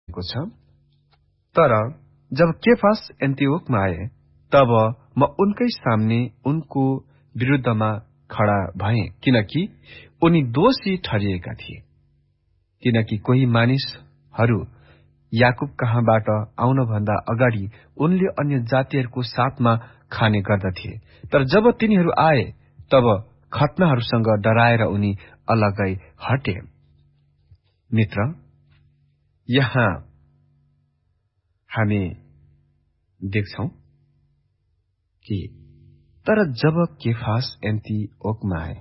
छ। तर जब केफास एन्टिओकमा आए तब म उनकै सामने उनको विरुद्धमा खड़ा भए, किनकि उनी दोषी ठहरिएका थिए। किनकि कोही मानिसहरू याकुब कहाँबाट आउनभन्दा अगाडि उनले अन्य जातिहरूको साथमा खाने गर्दथे। तर जब तिनीहरू आए तब खतनाहरूसँग डराएर उनी अलगै हटे। मित्र, यहाँ हामी देख्छौं कि तर जब केफास एन्टिओकमा आए,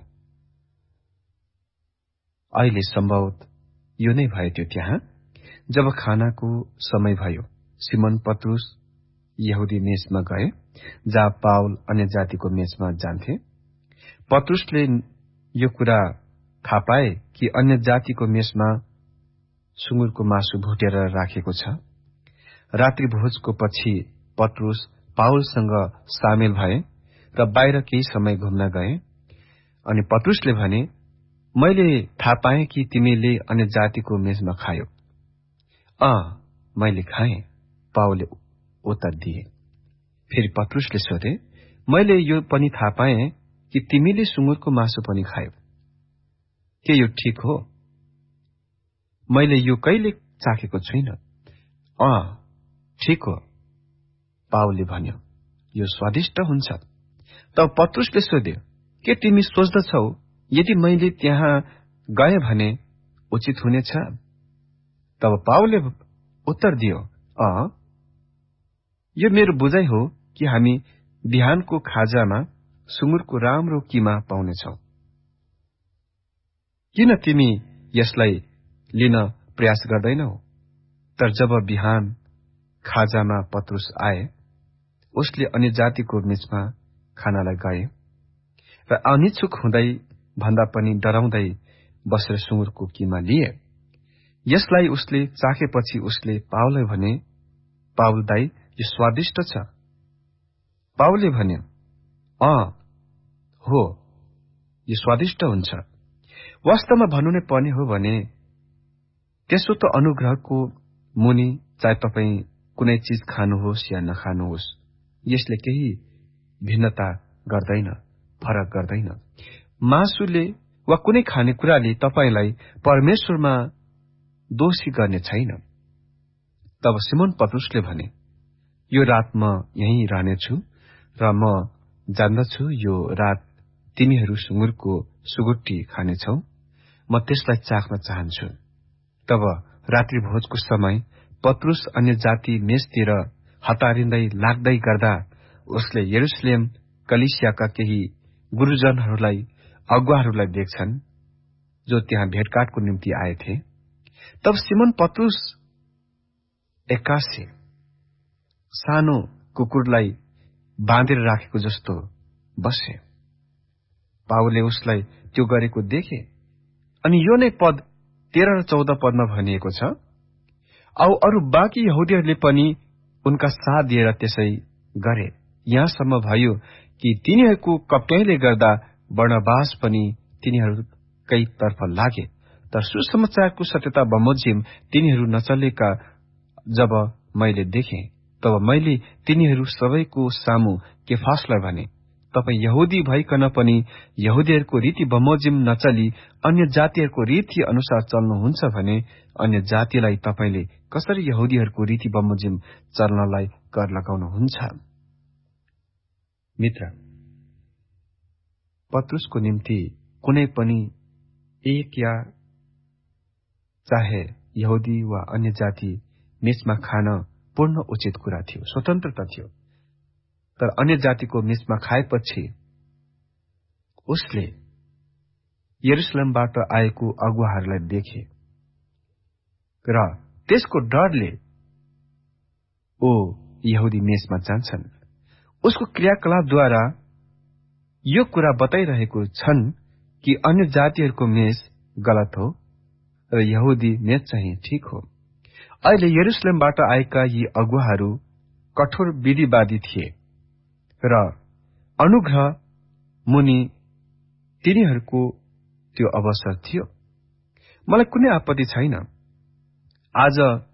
अहिले सम्भवत यो नै भयो त्यो त्यहाँ जब खानाको समय भयो, सिमोन पत्रुस यहुदी मेचमा गए, जहाँ पाउल अन्य जातिको मेचमा जान्थे। पत्रुसले यो कुरा थाहा पाए कि अन्य जातिको मेचमा सुँगुरको मासु भुटेर राखेको छ। रात्रि भोजको पछि पत्रुस पाउलसँग सामेल भए र बाहिर केही समय घुम्न गए। अनि पत्रुसले भने, मैले थाहा पाएँ कि तिमीले अन्य जातिको मेचमा खायो। मैले खाएँ, पाउलले उत्तर दिए। फेरि पत्रुसले सोधे, मैले यो पनि थाहा पाएँ कि तिमीले सुँगुरको मासु पनि खायो। के यो ठिक हो? मैले यो कहिले चाखेको छुइनँ। ठिक हो, पाउलले भन्यो, यो स्वादिष्ट हुन्छ। तब पत्रुसले सोध्यो, के तिमी सोच्दछौ यदि मैले त्यहाँ गए भने उचित हुनेछ? तब पाउलले उत्तर दियो, यो मेरो बुझाइ हो कि हामी बिहानको खाजामा सुँगुरको राम्रो किमा पाउनेछौ। किन तिमी यसलाई लिन प्रयास गर्दैनौ? तर जब बिहान खाजामा पत्रुस आए, उसले अन्य जातिको मेचमा खानालाई गए र अनिच्छुक हुँदै भन्दा पनि डराउँदै बसेर सुँगुरको किमा लिए। यसलाई उसले चाखेपछि उसले पाउललाई भने, पाउल दाई, यो स्वादिष्ट छ। पाउलले भन्यो, हो, यो स्वादिष्ट हुन्छ। वास्तवमा भन्नु नै पर्ने हो भने त्यसो त अनुग्रहको मुनि चाहे तपाईं कुनै चीज खानुहोस् या नखानुहोस्, यसले केही भिन्नता गर्दैन, फरक गर्दैन। मासुले वा कुनै खानेकुराले तपाईलाई परमेश्वरमा दोषी गर्ने छैन। तब सिमोन पत्रुसले भने, यो रात म यहीं रहनेछु र म जान्दछु यो रात तिमीहरू सुँगुरको सुगुट्टी खानेछौ। म त्यसलाई चाख्न चाहन्छु। तब रात्रि भोजको समय पत्रुस अन्य जाति मेचतिर हतारिँदै लाग्दै गर्दा उसले यरुशलेम कलिसियाका केही गुरुजनहरूलाई, अगुवाहरूलाई देख्छन्, जो त्यहाँ भेटघाटको निम्ति आएथे। तब सिमोन पत्रुस एक्कासी सानो कुकुरलाई बाँधेर राखेको जस्तो बसे। पाउलले उसलाई त्यो गरेको देखे। अनि यो नै पद 13 र 14 पदमा भनिएको छ, औ अरू बाँकी यहुदीहरूले पनि उनका साथ दिएर त्यसै गरे। यहाँसम्म भयो कि तिनीहरूको कप्ट्याइले गर्दा बर्नबास पनि तिनीहरूकै तर्फ लागे। तर सुसमाचारको सत्यता बमोजिम तिनीहरू नचलेका जब मैले देखेँ, तब मैले तिनीहरू सबैको सामु केफासलाई भने, तपाईं यहुदी भइकन पनि यहुदीहरूको रीति बमोजिम नचली अन्य जातिहरूको रीति अनुसार चल्नुहुन्छ भने अन्य जातिलाई तपाईले कसरी यहुदीहरूको रीति बमोजिम चल्नलाई कर लगाउनुहुन्छ? मित्र, पत्रुसको निम्ति कुनै पनि एक या चाहे यहुदी वा अन्य जाति मेचमा खान पूर्ण उचित कुरा थियो, स्वतन्त्रता थियो। तर अन्य जातिको मेचमा खाएपछि उसले यरुशलेमबाट आएको अगुवाहरूलाई देखे र त्यसको डरले यहुदी मेचमा जान्छन्। उसको क्रियाकलापद्वारा यो कुरा बताइरहेको छन् कि अन्य जातिहरूको मेच गलत हो र यहुदी मेच चाहिँ ठीक हो। अहिले यरुशलेमबाट आएका यी अगुवाहरू कठोर विधिवादी थिए र अनुग्रह मुनि तिनीहरूको त्यो अवसर थियो। मलाई कुनै आपत्ति छैन आज